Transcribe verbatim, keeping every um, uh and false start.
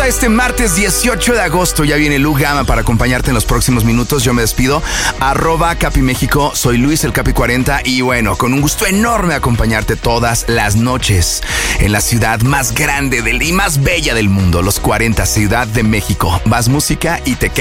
este martes dieciocho de agosto. Ya viene Lu Gama para acompañarte en los próximos minutos. Yo me despido. Arroba Capi México. Soy Luis, el Capi cuarenta. Y bueno, con un gusto enorme acompañarte todas las noches en la ciudad más grande del, y más bella del mundo, los cuarenta, Ciudad de México. Más música y te quedas.